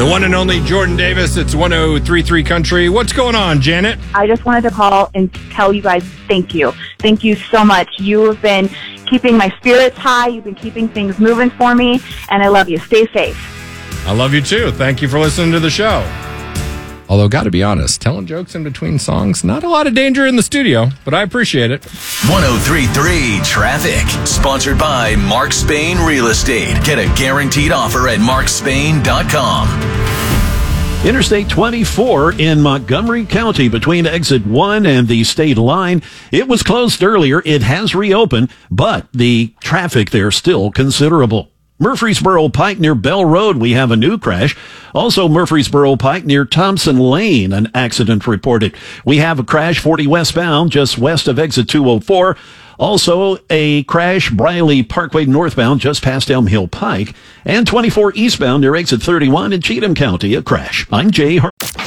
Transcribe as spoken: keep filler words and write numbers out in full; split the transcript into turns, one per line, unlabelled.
The one and only Jordan Davis. It's one oh three point three Country. What's going on, Janet?
I just wanted to call and tell you guys thank you. Thank you so much. You have been keeping my spirits high. You've been keeping things moving for me, and I love you. Stay safe.
I love you, too. Thank you for listening to the show. Although, got to be honest, telling jokes in between songs, not a lot of danger in the studio, but I appreciate it.
one oh three point three Traffic, sponsored by Mark Spain Real Estate. Get a guaranteed offer at mark spain dot com.
Interstate twenty-four in Montgomery County between exit one and the state line. It was closed earlier. It has reopened, but the traffic there still considerable. Murfreesboro Pike near Bell Road, we have a new crash. Also Murfreesboro Pike near Thompson Lane, an accident reported. We have a crash forty westbound just west of exit two oh four. Also a crash Briley Parkway northbound just past Elm Hill Pike. And twenty-four eastbound near exit thirty-one in Cheatham County, a crash. I'm Jay Hart.